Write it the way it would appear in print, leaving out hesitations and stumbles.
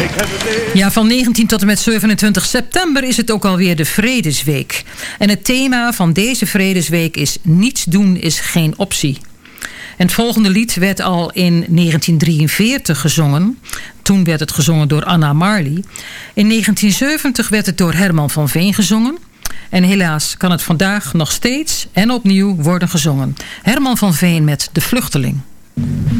Ja, van 19 tot en met 27 september is het ook alweer de Vredesweek. En het thema van deze Vredesweek is niets doen is geen optie. En het volgende lied werd al in 1943 gezongen. Toen werd het gezongen door Anna Marley. In 1970 werd het door Herman van Veen gezongen. En helaas kan het vandaag nog steeds en opnieuw worden gezongen. Herman van Veen met De Vluchteling.